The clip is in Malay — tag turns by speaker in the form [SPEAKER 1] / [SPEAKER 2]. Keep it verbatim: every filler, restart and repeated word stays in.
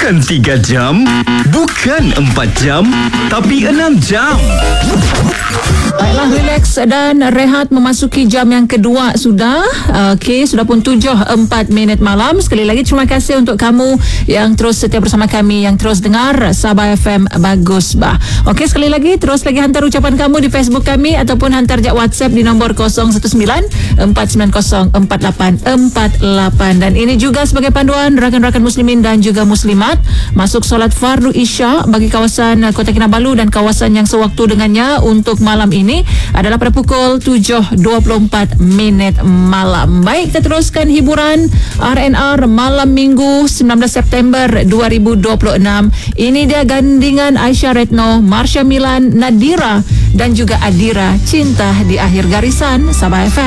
[SPEAKER 1] Bukan tiga jam, bukan empat jam, tapi enam jam.
[SPEAKER 2] Baiklah, relax dan rehat memasuki jam yang kedua sudah. Okey, sudah pun tujuh empat minit malam. Sekali lagi terima kasih untuk kamu yang terus setia bersama kami, yang terus dengar Sabah F M Bagus Bah. Okey, sekali lagi terus lagi hantar ucapan kamu di Facebook kami ataupun hantar je WhatsApp di nombor kosong satu sembilan empat sembilan kosong empat lapan empat lapan. Dan ini juga sebagai panduan rakan-rakan muslimin dan juga muslimat masuk solat fardu Isya bagi kawasan Kota Kinabalu dan kawasan yang sewaktu dengannya untuk malam ini adalah pada pukul tujuh dua puluh empat minit malam. Baik, kita teruskan hiburan R and R malam Minggu sembilan belas September dua ribu dua puluh enam. Ini dia gandingan Aisyah Retno, Marsha Milan, Nadira dan juga Adira, Cinta di Akhir Garisan Sabah F M.